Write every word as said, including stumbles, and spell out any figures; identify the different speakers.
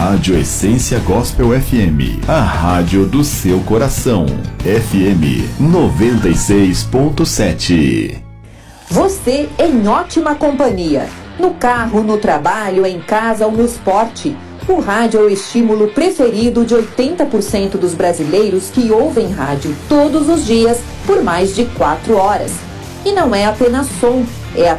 Speaker 1: Rádio Essência Gospel F M, a rádio do seu coração. F M noventa e seis ponto sete.
Speaker 2: Você em ótima companhia. No carro, no trabalho, em casa ou no esporte. O rádio é o estímulo preferido de oitenta por cento dos brasileiros que ouvem rádio todos os dias por mais de quatro horas. E não é apenas som, é a